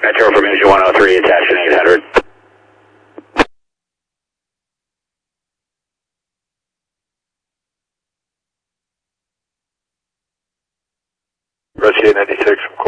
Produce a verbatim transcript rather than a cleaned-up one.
Metro from engine one oh three, attention eight hundred. Rescue ninety-six from